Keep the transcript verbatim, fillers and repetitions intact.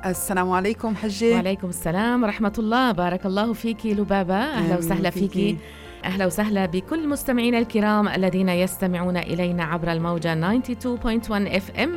السلام عليكم حجة. وعليكم السلام ورحمة الله. بارك الله فيكي لبابة. أهلا وسهلا فيكي. أهلا وسهلا بكل مستمعينا الكرام الذين يستمعون إلينا عبر الموجة تسعة وتسعين فاصلة واحد إف إم